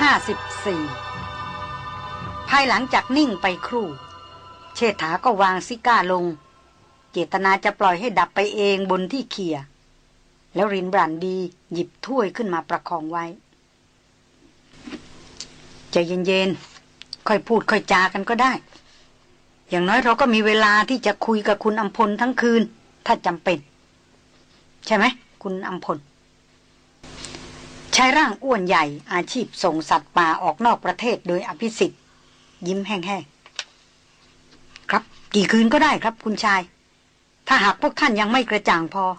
ภายหลังจากนิ่งไปครู่เชษฐาก็วางซิก้าลงเจตนาจะปล่อยให้ดับไปเองบนที่เขี่ยแล้วรินบรันดีหยิบถ้วยขึ้นมาประคองไว้ใจเย็นๆค่อยพูดค่อยจากันก็ได้อย่างน้อยเราก็มีเวลาที่จะคุยกับคุณอำพลทั้งคืนถ้าจำเป็นใช่ไหมคุณอำพลชายร่างอ้วนใหญ่อาชีพส่งสัตว์ป่าออกนอกประเทศโดยอภิสิทธิ์ยิ้มแห้งๆครับกี่คืนก็ได้ครับคุณชายถ้าหากพวกท่านยังไม่กระจ่างพอ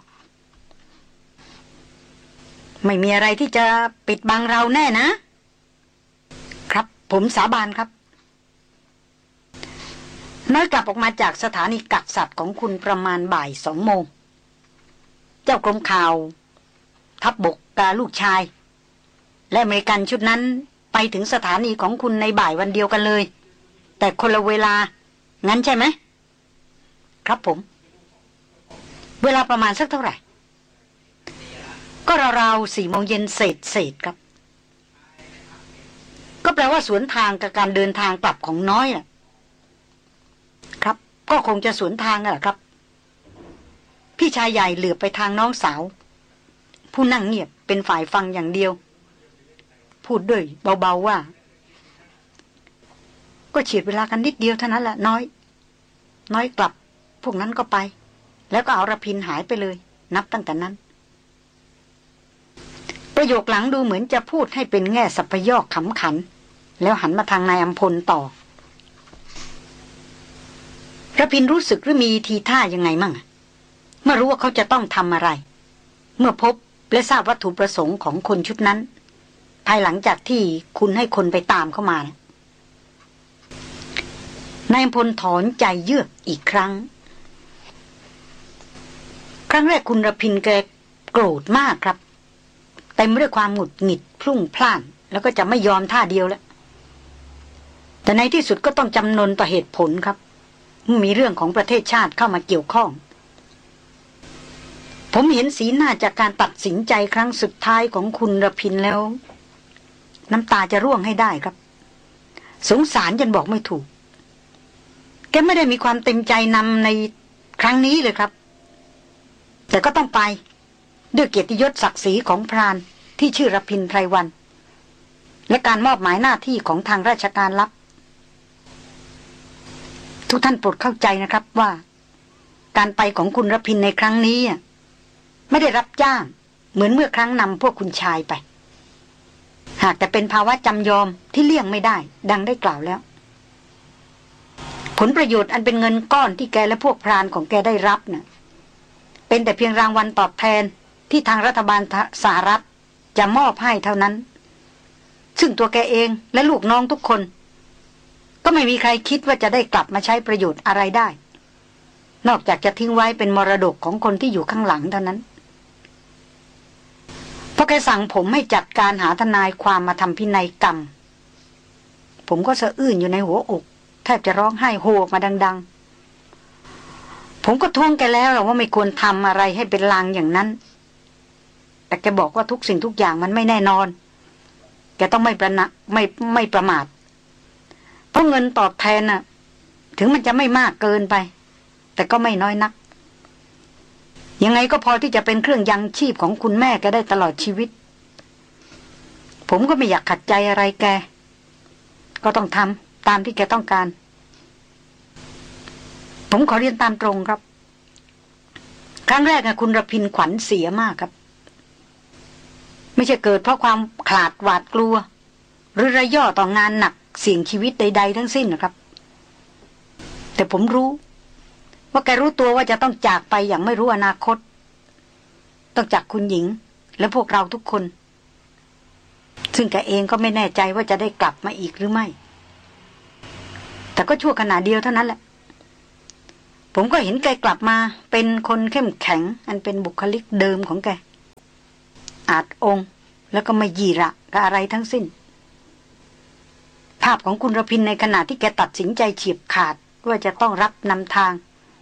ไม่มีอะไรที่จะปิดบังเราแน่นะครับผมสาบานครับน้อยกลับออกมาจากสถานีกักสัตว์ของคุณประมาณบ่าย2 โมงเจ้ากรมข่าวทัพบกกับลูกชายและอเมริกันชุดนั้นไปถึงสถานีของคุณในบ่ายวันเดียวกันเลยแต่คนละเวลางั้นใช่ไหมครับผมเวลาประมาณสักเท่าไหร่ก็ราวๆ 4 โมงเย็นเศษครับก็แปลว่าสวนทางกับการเดินทางกลับของน้อยน่ะครับก็คงจะสวนทางน่ะครับพี่ชายใหญ่เหลือบไปทางน้องสาวผู้นั่งเงียบเป็นฝ่ายฟังอย่างเดียวพูดด้วยเบาๆว่าก็เฉียดเวลากันนิดเดียวเท่านั้นแหละน้อยกลับพวกนั้นก็ไปแล้วก็เอาระพินหายไปเลยนับตั้งแต่นั้นประโยคหลังดูเหมือนจะพูดให้เป็นแง่สัพยอกขำขันแล้วหันมาทางนายอำพลต่อระพินรู้สึกหรือมีทีท่ายังไงมั่งเมื่อรู้ว่าเขาจะต้องทำอะไรเมื่อพบและทราบวัตถุประสงค์ของคนชุดนั้นภายหลังจากที่คุณให้คนไปตามเข้ามานายอำพลถอนใจเยือกอีกครั้งแรกคุณระพินแกโกรธมากครับเต็มไปด้วยความหงุดหงิดพลุ่งพล่านแล้วก็จะไม่ยอมท่าเดียวแล้วแต่ในที่สุดก็ต้องจำนนต่อเหตุผลครับมีเรื่องของประเทศชาติเข้ามาเกี่ยวข้องผมเห็นสีหน้าจากการตัดสินใจครั้งสุดท้ายของคุณระพินแล้วน้ำตาจะร่วงให้ได้ครับสงสารจนบอกไม่ถูกแกไม่ได้มีความเต็มใจนำในครั้งนี้เลยครับแต่ก็ต้องไปด้วยเกียรติยศศักดิ์ศรีของพรานที่ชื่อระพินไพรวันและการมอบหมายหน้าที่ของทางราชการลับทุกท่านโปรดเข้าใจนะครับว่าการไปของคุณระพินในครั้งนี้ไม่ได้รับจ้างเหมือนเมื่อครั้งนำพวกคุณชายไปหากแต่เป็นภาวะจำยอมที่เลี่ยงไม่ได้ดังได้กล่าวแล้วผลประโยชน์อันเป็นเงินก้อนที่แกและพวกพรานของแกได้รับน่ะเป็นแต่เพียงรางวัลตอบแทนที่ทางรัฐบาลสหรัฐจะมอบให้เท่านั้นซึ่งตัวแกเองและลูกน้องทุกคนก็ไม่มีใครคิดว่าจะได้กลับมาใช้ประโยชน์อะไรได้นอกจากจะทิ้งไว้เป็นมรดกของคนที่อยู่ข้างหลังเท่านั้นเพราะแกสั่งผมให้จัดการหาทนายความมาทำพินัยกรรมผมก็สะอื้นอยู่ในหัวอกแทบจะร้องไห้โฮออกมาดังๆผมก็ท้วงแกแล้วว่าไม่ควรทำอะไรให้เป็นลางอย่างนั้นแต่แกบอกว่าทุกสิ่งทุกอย่างมันไม่แน่นอนแกต้องไม่ประมาทเพราะเงินตอบแทนน่ะถึงมันจะไม่มากเกินไปแต่ก็ไม่น้อยนักยังไงก็พอที่จะเป็นเครื่องยังชีพของคุณแม่แกได้ตลอดชีวิตผมก็ไม่อยากขัดใจอะไรแกก็ต้องทำตามที่แกต้องการผมขอเรียนตามตรงครับครั้งแรกคุณระพินขวัญเสียมากครับไม่ใช่เกิดเพราะความขลาดหวาดกลัวหรือระย่อต่องานหนักเสี่ยงชีวิตใดๆทั้งสิ้นนะครับแต่ผมรู้ว่าแกรู้ตัวว่าจะต้องจากไปอย่างไม่รู้อนาคตต้องจากคุณหญิงและพวกเราทุกคนซึ่งแกเองก็ไม่แน่ใจว่าจะได้กลับมาอีกหรือไม่แต่ก็ชั่วขณะเดียวเท่านั้นแหละผมก็เห็นแกกลับมาเป็นคนเข้มแข็งอันเป็นบุคลิกเดิมของแกอาจองค์แล้วก็ไม่หยี่ระกับอะไรทั้งสิ้นภาพของคุณระพินในขณะที่แกตัดสินใจเฉียบขาดว่าจะต้องรับนำทาง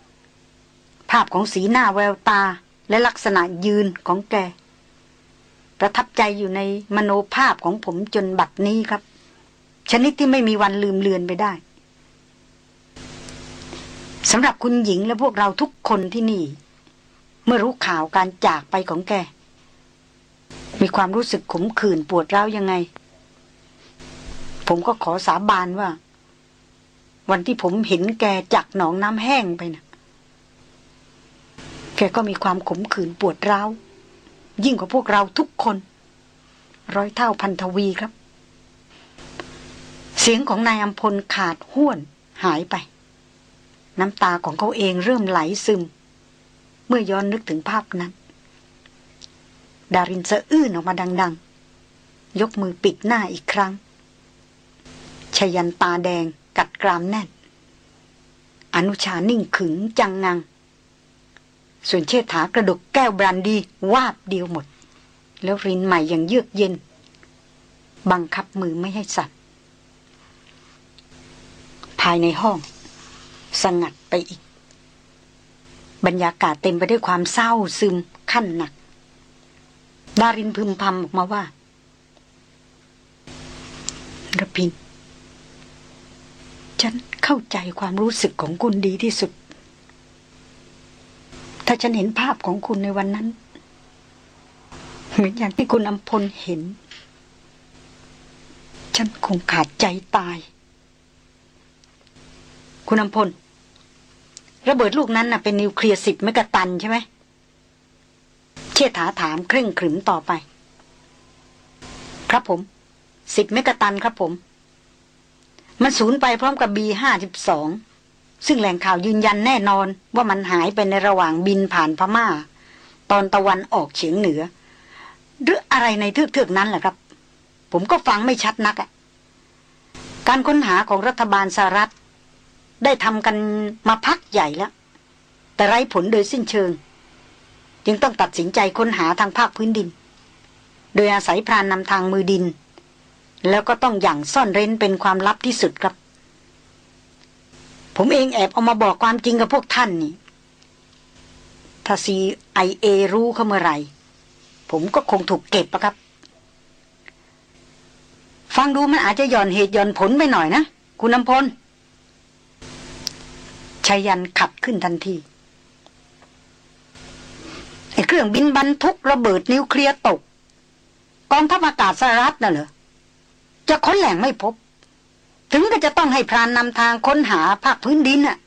ภาพของสีหน้าแววตาและลักษณะยืนของแกประทับใจอยู่ในมโนภาพของผมจนบัดนี้ครับชนิดที่ไม่มีวันลืมเลือนไปได้สำหรับคุณหญิงและพวกเราทุกคนที่นี่เมื่อรู้ข่าวการจากไปของแกมีความรู้สึกขมขื่นปวดร้าวยังไงผมก็ขอสาบานว่าวันที่ผมเห็นแกจากหนองน้ำแห้งไปนะแกก็มีความขมขื่นปวดร้าวยิ่งกว่าพวกเราทุกคนร้อยเท่าพันทวีครับเสียงของนายอำพลขาดห้วนหายไปน้ำตาของเขาเองเริ่มไหลซึมเมื่อย้อนนึกถึงภาพนั้นดารินสะอื้นออกมาดังๆยกมือปิดหน้าอีกครั้งชยันตาแดงกัดกรามแน่นอนุชานิ่งขึงจังงังส่วนเชษฐากระดกแก้วบรันดีวาบเดียวหมดแล้วรินใหม่อย่างเยือกเย็นบังคับมือไม่ให้สั่นภายในห้องสงัดไปอีกบรรยากาศเต็มไปด้วยความเศร้าซึมขั้นหนักดารินพึมพำออกมาว่าระพินฉันเข้าใจความรู้สึกของคุณดีที่สุดถ้าฉันเห็นภาพของคุณในวันนั้นเหมือนอย่างที่คุณอำพลเห็นฉันคงขาดใจตายคุณอำพลระเบิดลูกนั้นน่ะเป็นนิวเคลียร์10 เมกะตันใช่ไหมเชษฐาถามเคร่งขรึมต่อไปครับผม10 เมกะตันครับผมมันสูญไปพร้อมกับ B-52 ซึ่งแหล่งข่าวยืนยันแน่นอนว่ามันหายไปในระหว่างบินผ่านพม่าตอนตะวันออกเฉียงเหนือหรืออะไรในเทือกๆนั้นแหละครับผมก็ฟังไม่ชัดนักการค้นหาของรัฐบาลสหรัฐได้ทำกันมาพักใหญ่แล้วแต่ไร้ผลโดยสิ้นเชิงจึงต้องตัดสินใจค้นหาทางภาคพื้นดินโดยอาศัยพรานนำทางมือดินแล้วก็ต้องอย่างซ่อนเร้นเป็นความลับที่สุดครับผมเองแอบเอามาบอกความจริงกับพวกท่านนี่ถ้า CIA รู้เข้าเมื่อไหร่ผมก็คงถูกเก็บอะครับฟังดูมันอาจจะหย่อนเหตุหย่อนผลไปหน่อยนะคุณอำพลชายันขับขึ้นทันทีไอ้เครื่องบินบรรทุกระเบิดนิวเคลียร์ตกกองทัพอากาศสหรัฐน่ะเหรอจะค้นแหล่งไม่พบถึงก็จะต้องให้พรานนำทางค้นหาภาคพื้นดินน่ะ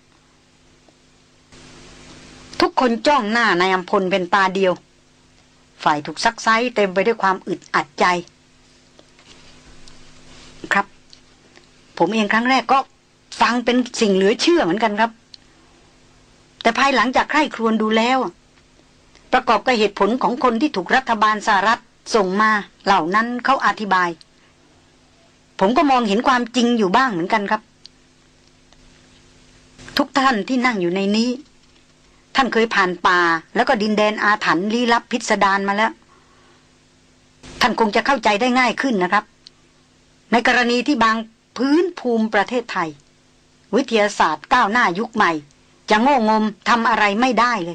ทุกคนจ้องหน้านายอำพลเป็นตาเดียวฝ่ายถูกซักไซ้เต็มไปด้วยความอึดอัดใจครับผมเองครั้งแรกก็ฟังเป็นสิ่งเหลือเชื่อเหมือนกันครับแต่ภายหลังจากใคร่ครวญดูแล้วประกอบกับเหตุผลของคนที่ถูกรัฐบาลสหรัฐส่งมาเหล่านั้นเขาอธิบายผมก็มองเห็นความจริงอยู่บ้างเหมือนกันครับทุกท่านที่นั่งอยู่ในนี้ท่านเคยผ่านป่าแล้วก็ดินแดนอาถรรพ์ลี้ลับพิสดารมาแล้วท่านคงจะเข้าใจได้ง่ายขึ้นนะครับในกรณีที่บางพื้นภูมิประเทศไทยวิทยาศาสตร์ก้าวหน้ายุคใหม่จะโง่งมทำอะไรไม่ได้เลย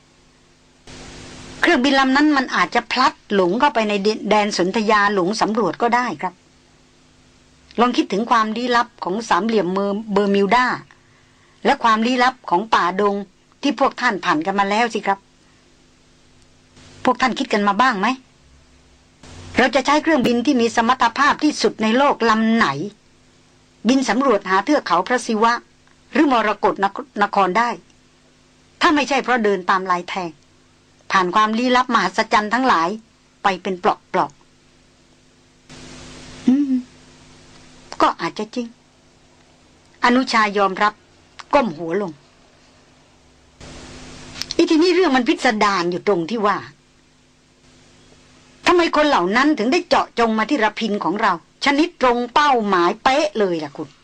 เครื่องบินลำนั้นมันอาจจะพลัดหลงเข้าไปในแดนสนธยาหลงสำรวจก็ได้ครับลองคิดถึงความลี้ลับของสามเหลี่ยมเบอร์มิวดาและความลี้ลับของป่าดงที่พวกท่านผ่านกันมาแล้วสิครับพวกท่านคิดกันมาบ้างไหมเราจะใช้เครื่องบินที่มีสมรรถภาพที่สุดในโลกลำไหนบินสำรวจหาเทือกเขาพระศิวะหรือมรกตนครได้ถ้าไม่ใช่เพราะเดินตามลายแทงผ่านความลี้ลับมหัศจรรย์ทั้งหลายไปเป็นปลอกๆก็อาจจะจริงอนุชายอมรับก้มหัวลงทีนี้เรื่องมันพิสดารอยู่ตรงที่ว่าทำไมคนเหล่านั้นถึงได้เจาะจงมาที่ระพินของเราชนิดตรงเป้าหมายเป๊ะเลยล่ะคุณ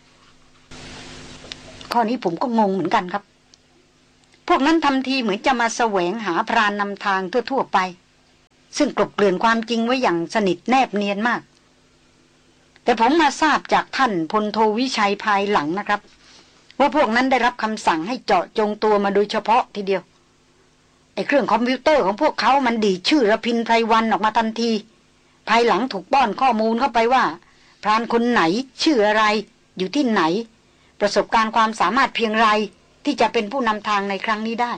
ข้อนี้ผมก็งงเหมือนกันครับพวกนั้นทำทีเหมือนจะมาแสวงหาพรานนำทางทั่วๆไปซึ่งกลบเกลื่อนความจริงไว้อย่างสนิทแนบเนียนมากแต่ผมมาทราบจากท่านพลโทวิชัยภายหลังนะครับว่าพวกนั้นได้รับคำสั่งให้เจาะจงตัวมาโดยเฉพาะทีเดียวไอ้เครื่องคอมพิวเตอร์ของพวกเขามันดีดชื่อระพินไพรวันออกมาทันทีภายหลังถูกป้อนข้อมูลเข้าไปว่าพรานคนไหนชื่ออะไรอยู่ที่ไหนประสบการณ์ความสามารถเพียงไรที่จะเป็นผู้นำทางในครั้งนี้ได้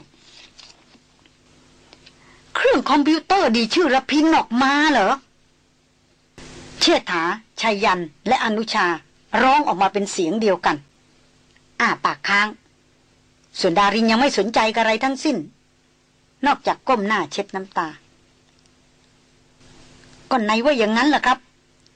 เครื่องคอมพิวเตอร์ดีชื่อระพินออกมาเหรอเชษฐาชัยยันและอนุชาร้องออกมาเป็นเสียงเดียวกันปากค้างส่วนดารินยังไม่สนใจอะไรทั้งสิ้นนอกจากก้มหน้าเช็ดน้ำตาก็ไหนว่าอย่างนั้นล่ะครับ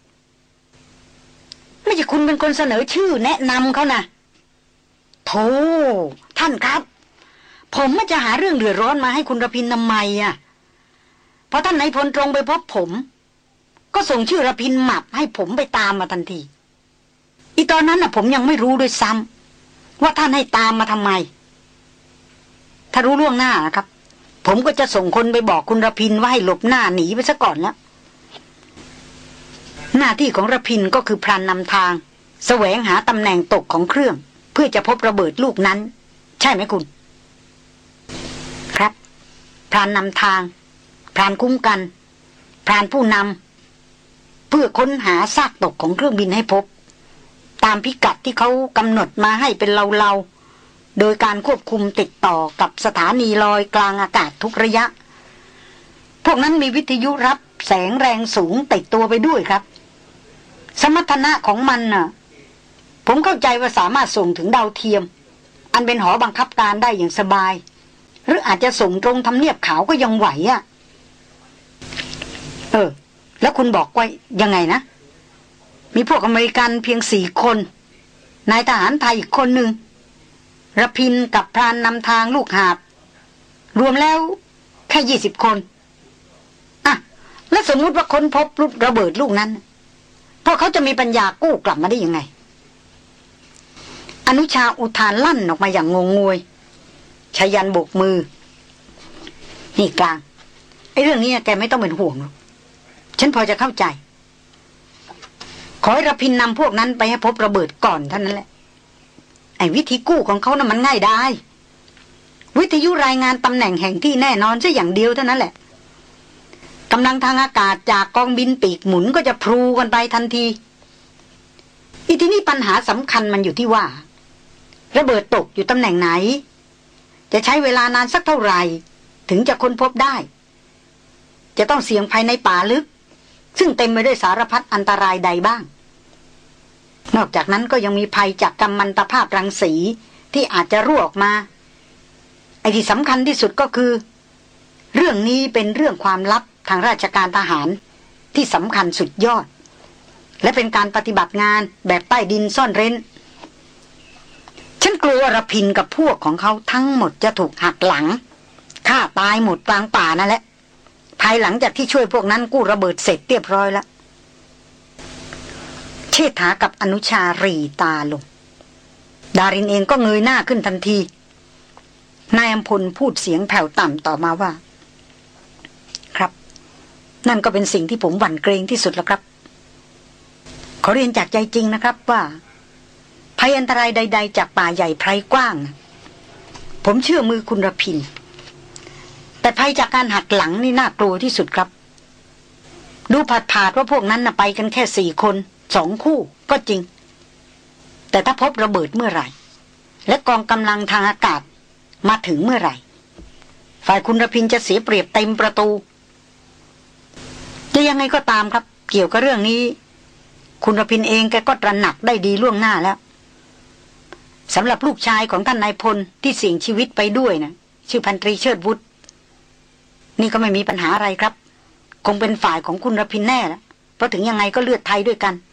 ไม่ใช่คุณเป็นคนเสนอชื่อแนะนำเขานะโธ่ท่านครับผมไม่จะหาเรื่องเดือดร้อนมาให้คุณระพินทำไมพอท่านนายพลตรงไปพบผมก็ส่งชื่อระพินหมับให้ผมไปตามมาทันทีอีตอนนั้นผมยังไม่รู้ด้วยซ้ำว่าท่านให้ตามมาทำไมถ้ารู้ล่วงหน้านะครับผมก็จะส่งคนไปบอกคุณระพินว่าให้หลบหน้าหนีไปซะก่อนแล้วหน้าที่ของระพินก็คือพรานนำทางแสวงหาตำแหน่งตกของเครื่องเพื่อจะพบระเบิดลูกนั้นใช่ไหมคุณครับพรานนำทางพรานคุ้มกันพรานผู้นำเพื่อค้นหาซากตกของเครื่องบินให้พบตามพิกัดที่เขากำหนดมาให้เป็นเลาๆโดยการควบคุมติดต่อกับสถานีลอยกลางอากาศทุกระยะพวกนั้นมีวิทยุรับแสงแรงสูงติดตัวไปด้วยครับสมรรถนะของมันผมเข้าใจว่าสามารถส่งถึงดาวเทียมอันเป็นหอบังคับการได้อย่างสบายหรืออาจจะส่งตรงทำเนียบขาวก็ยังไหวแล้วคุณบอกว่ายังไงนะมีพวกอเมริกันเพียง4 คนนายทหารไทยอีกคนหนึ่งระพินกับพรานนำทางลูกหาบรวมแล้วแค่20 คนแล้วสมมุติว่าค้นพบลูกระเบิดลูกนั้นพวกเขาจะมีปัญญากู้กลับมาได้ยังไงอนุชาอุทานลั่นออกมาอย่างงงงวยชายันโบกมือนี่กลางไอ้เรื่องนี้แกไม่ต้องเป็นห่วงหรอกฉันพอจะเข้าใจขอให้ระพินนำพวกนั้นไปให้พบระเบิดก่อนเท่านั้นแหละไอ้วิธีกู้ของเขาน่ะมันง่ายได้วิทยุรายงานตำแหน่งแห่งที่แน่นอนซะอย่างเดียวเท่านั้นแหละกำลังทางอากาศจากกองบินปีกหมุนก็จะพลูกันไปทันทีทีนี้ปัญหาสำคัญมันอยู่ที่ว่าระเบิดตกอยู่ตำแหน่งไหนจะใช้เวลานานสักเท่าไหร่ถึงจะค้นพบได้จะต้องเสี่ยงภายในป่าลึกซึ่งเต็มไปด้วยสารพัดอันตรายใดบ้างนอกจากนั้นก็ยังมีภัยจากกัมมันตภาพรังสีที่อาจจะรั่วออกมาไอ้ที่สำคัญที่สุดก็คือเรื่องนี้เป็นเรื่องความลับทางราชการทหารที่สำคัญสุดยอดและเป็นการปฏิบัติงานแบบใต้ดินซ่อนเร้นฉันกลัวระพินกับพวกของเขาทั้งหมดจะถูกหักหลังฆ่าตายหมดกลางป่านั่นแหละภายหลังจากที่ช่วยพวกนั้นกู้ระเบิดเสร็จเรียบร้อยแล้วเชษฐากับอนุชารีตาลงดารินเองก็เงยหน้าขึ้นทันทีนายอำพลพูดเสียงแผ่วต่ำต่อมาว่าครับนั่นก็เป็นสิ่งที่ผมหวั่นเกรงที่สุดแล้วครับขอเรียนจากใจจริงนะครับว่าภัยอันตรายใดๆจากป่าใหญ่ไพรกว้างผมเชื่อมือคุณระพินแต่ภัยจากการหักหลังนี่น่ากลัวที่สุดครับดูผาดๆว่าพวกนั้นไปกันแค่4 คน2 คู่ก็จริงแต่ถ้าพบระเบิดเมื่อไหร่และกองกำลังทางอากาศมาถึงเมื่อไหร่ฝ่ายคุณระพินจะเสียเปรียบเต็มประตูจะยังไงก็ตามครับเกี่ยวกับเรื่องนี้คุณระพินเองแกก็ตระหนักได้ดีล่วงหน้าแล้วสำหรับลูกชายของท่านนายพลที่เสี่ยงชีวิตไปด้วยนะชื่อพันตรีเชิดวุฒินี่ก็ไม่มีปัญหาอะไรครับคงเป็นฝ่ายของคุณระพินแน่แล้วเพราะถึงยังไงก็เลือดไทยด้วยกัน